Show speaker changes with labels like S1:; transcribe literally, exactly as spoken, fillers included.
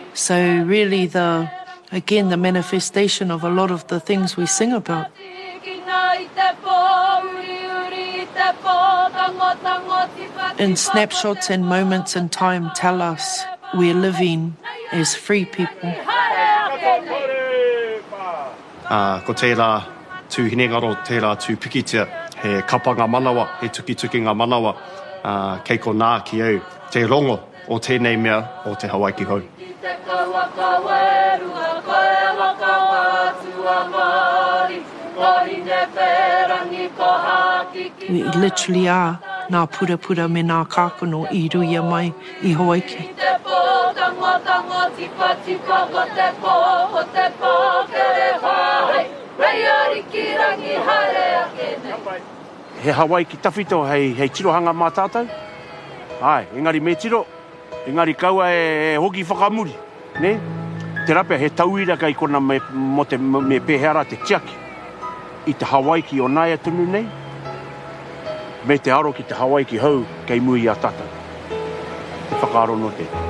S1: So really the, again, the manifestation of a lot of the things we sing about. In snapshots and moments in time tell us we're living as free people.
S2: Uh, ko tērā tū hinengaro, tērā tū pikitia, he kapa ngā manawa, he tuki tuki ngā manawa, uh, kei ko nā ki au, te rongo o tēnei mea o te Hawaii ki hau.
S1: We literally are nā pura pura me nā kākono I ruia mai I Hawaii.
S3: He Hawaii ki tawhito hei, hei tirohanga mā tātou. Ai, engari me tiro, engari kaua e, e hoki whakamuri, ne? Te rapea he tauira kai kona me, mo te, me pēhera te tiaki. I te Hawaii ki o nāia tunu nei, me te aro ki te Hawaii ki hau kei mui a tātou. Te whakaaro no te.